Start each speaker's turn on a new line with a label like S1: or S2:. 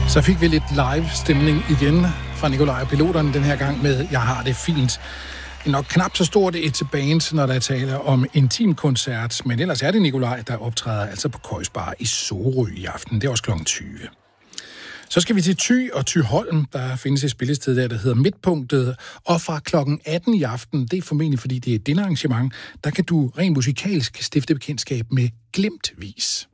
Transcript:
S1: Så fik vi lidt live-stemning igen fra Nikolaj og Piloterne den her gang med Jeg har det fint. Nok knap så stort et band, når der er tale om intimkoncert, men ellers er det Nikolaj, der optræder altså på Køjs Bar i Sorø i aften. Det er også kl. 20. Så skal vi til Thy og Thyholm. Der findes et spillested der hedder Midtpunktet. Og fra kl. 18 i aften, det er formentlig fordi det er et dinnerarrangement, der kan du rent musikalsk stifte bekendtskab med Glimtvis.